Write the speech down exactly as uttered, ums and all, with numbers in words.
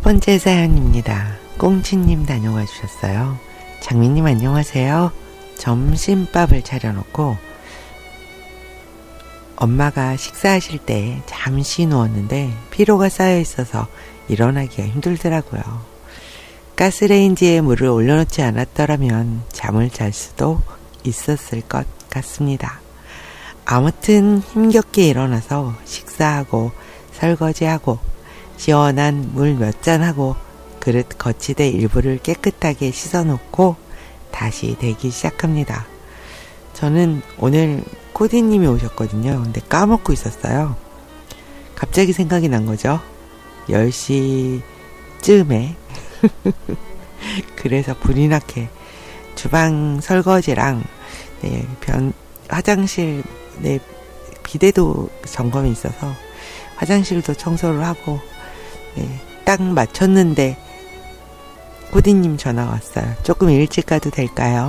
번째 사연입니다. 꽁치님 다녀와 주셨어요. 장미님 안녕하세요. 점심밥을 차려놓고 엄마가 식사하실 때 잠시 누웠는데 피로가 쌓여 있어서 일어나기가 힘들더라고요. 가스레인지에 물을 올려놓지 않았더라면 잠을 잘 수도 있었을 것 같습니다. 아무튼 힘겹게 일어나서 식사하고 설거지하고 시원한 물 몇 잔하고 그릇 거치대 일부를 깨끗하게 씻어놓고 다시 대기 시작합니다. 저는 오늘 코디님이 오셨거든요. 근데 까먹고 있었어요. 갑자기 생각이 난 거죠. 열 시쯤에 그래서 불이 나게 주방 설거지랑 네, 변, 화장실 네, 비데도 점검이 있어서 화장실도 청소를 하고 네, 딱 맞췄는데 코디님 전화 왔어요. 조금 일찍 가도 될까요?